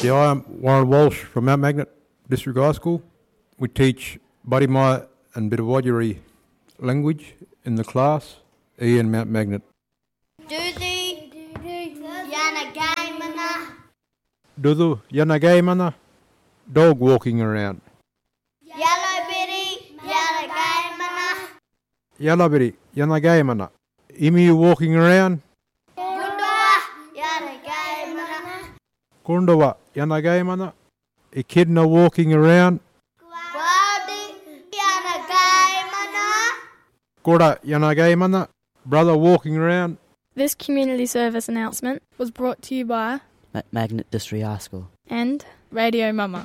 Yeah, I'm Warren Walsh from Mount Magnet District High School. We teach Budimai and Bidawajiri language in the class, in Mount Magnet. Dudu Yanagaimana. Dudu Yanagaimana, dog walking around. Yellowbitty Yanagaimana. Yalabiri Yanagaimana, emu walking around. Gundawa Yanagaimana. Kundawa Yanagaimana, echidna walking around. Gwadi Yanagaimana. Koda Yanagaimana, brother walking around. This community service announcement was brought to you by Magnet District High School and Radio Mama.